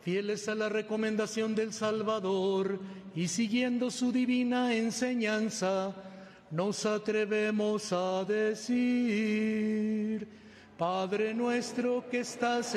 Fieles a la recomendación del Salvador y siguiendo su divina enseñanza, nos atrevemos a decir: Padre nuestro que estás